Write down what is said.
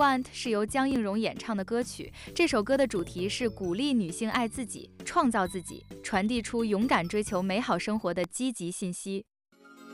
Want 是由江映蓉演唱的歌曲，这首歌的主题是鼓励女性爱自己、创造自己，传递出勇敢追求美好生活的积极信息。